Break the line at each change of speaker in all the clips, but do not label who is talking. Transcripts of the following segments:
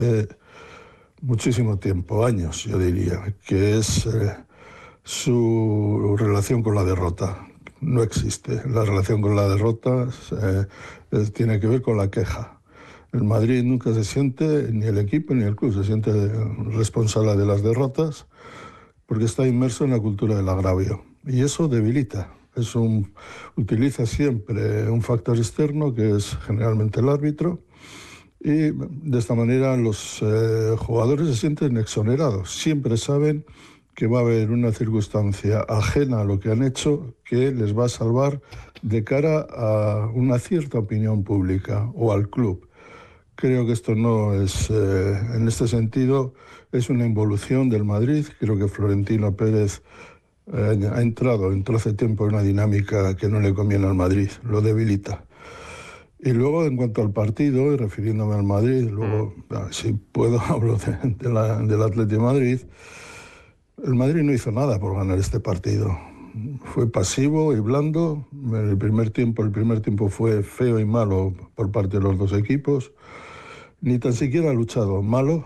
muchísimo tiempo, años yo diría, que es su relación con la derrota. No existe. La relación con la derrota tiene que ver con la queja. El Madrid nunca se siente, ni el equipo ni el club, se siente responsable de las derrotas porque está inmerso en la cultura del agravio. Y eso debilita. Utiliza siempre un factor externo que es generalmente el árbitro. Y de esta manera los jugadores se sienten exonerados. Siempre saben que va a haber una circunstancia ajena a lo que han hecho que les va a salvar de cara a una cierta opinión pública o al club. Creo que esto no es, en este sentido, es una involución del Madrid. Creo que Florentino Pérez entró hace tiempo en una dinámica que no le conviene al Madrid, lo debilita. Y luego, en cuanto al partido, y refiriéndome al Madrid, luego, si puedo, hablo del Atlético de Madrid. El Madrid no hizo nada por ganar este partido. Fue pasivo y blando. El primer tiempo fue feo y malo por parte de los dos equipos. Ni tan siquiera ha luchado. Malo.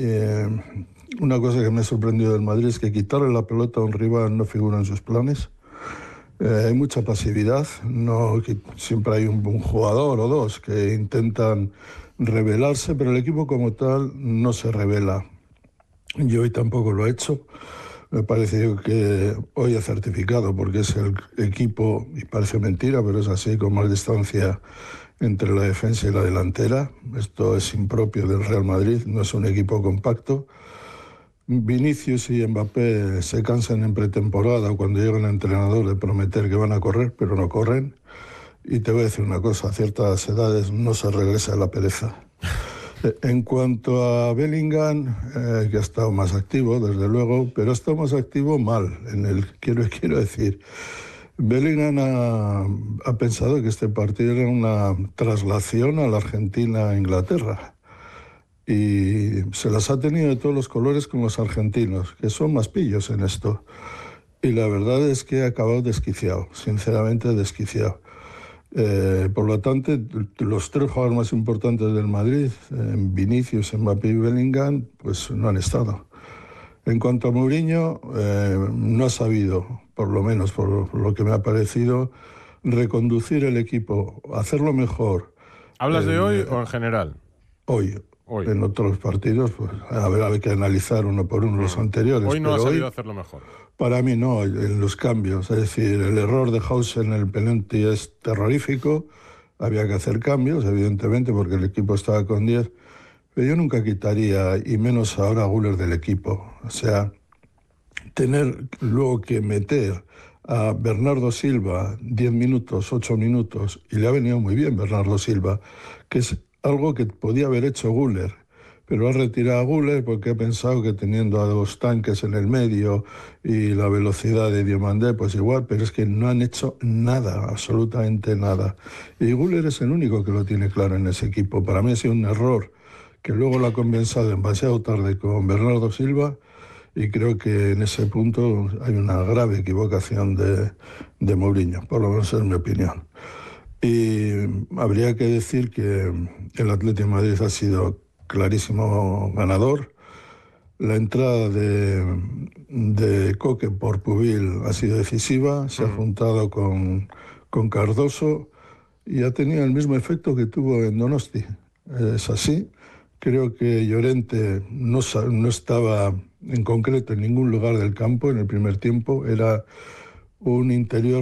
Una cosa que me ha sorprendido del Madrid es que quitarle la pelota a un rival no figura en sus planes. Hay mucha pasividad, siempre hay un jugador o dos que intentan rebelarse, pero el equipo como tal no se rebela. Yo hoy tampoco lo he hecho. Me parece que hoy he certificado, porque es el equipo, y parece mentira, pero es así, con más distancia entre la defensa y la delantera. Esto es impropio del Real Madrid, no es un equipo compacto. Vinicius y Mbappé se cansan en pretemporada cuando llega el entrenador de prometer que van a correr, pero no corren. Y te voy a decir una cosa, a ciertas edades no se regresa a la pereza. En cuanto a Bellingham, que ha estado más activo, desde luego, pero ha estado más activo mal, quiero decir. Bellingham ha pensado que este partido era una traslación a la Argentina-Inglaterra. Y se las ha tenido de todos los colores con los argentinos, que son más pillos en esto. Y la verdad es que ha acabado desquiciado, sinceramente desquiciado. Por lo tanto, los tres jugadores más importantes del Madrid, Vinicius, Mbappé y Bellingham, pues no han estado. En cuanto a Mourinho, no ha sabido, por lo menos por lo que me ha parecido, reconducir el equipo, hacerlo mejor.
¿Hablas de hoy o en general?
Hoy. En otros partidos, pues hay que analizar uno por uno los anteriores.
Hoy no ha sabido hacerlo mejor.
Para mí no, en los cambios. Es decir, el error de Hausen en el penalti es terrorífico. Había que hacer cambios, evidentemente, porque el equipo estaba con 10. Pero yo nunca quitaría, y menos ahora, a Güler del equipo. O sea, tener luego que meter a Bernardo Silva 10 minutos, 8 minutos, y le ha venido muy bien Bernardo Silva, que es algo que podía haber hecho Güler, pero ha retirado a Güler porque ha pensado que teniendo a dos tanques en el medio y la velocidad de Diomandé, pues igual, pero es que no han hecho nada, absolutamente nada. Y Güler es el único que lo tiene claro en ese equipo. Para mí ha sido un error que luego lo ha compensado demasiado tarde con Bernardo Silva, y creo que en ese punto hay una grave equivocación de Mourinho, por lo menos es mi opinión. Y habría que decir que el Atlético de Madrid ha sido clarísimo ganador. La entrada de Coque por Pubil ha sido decisiva, se ha juntado con Cardoso y ha tenido el mismo efecto que tuvo en Donosti. Es así. Creo que Llorente no estaba en concreto en ningún lugar del campo en el primer tiempo. Era un interior,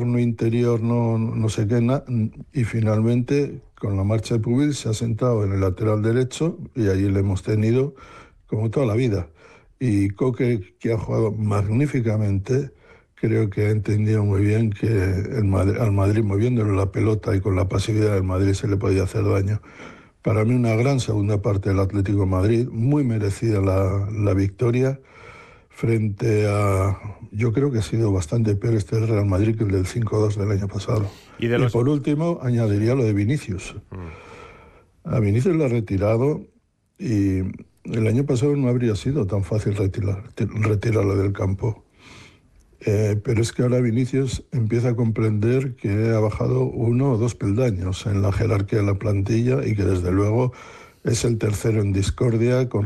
no sé qué, y finalmente con la marcha de Pubil se ha sentado en el lateral derecho y allí le hemos tenido como toda la vida. Y Coque, que ha jugado magníficamente, creo que ha entendido muy bien que al Madrid, moviéndole la pelota y con la pasividad del Madrid, se le podía hacer daño. Para mí una gran segunda parte del Atlético de Madrid, muy merecida la victoria, frente a... Yo creo que ha sido bastante peor este Real Madrid que el del 5-2 del año pasado. Y por último, añadiría lo de Vinicius. A Vinicius lo ha retirado y el año pasado no habría sido tan fácil retirarlo del campo. Pero es que ahora Vinicius empieza a comprender que ha bajado 1 o 2 peldaños en la jerarquía de la plantilla y que desde luego es el tercero en discordia con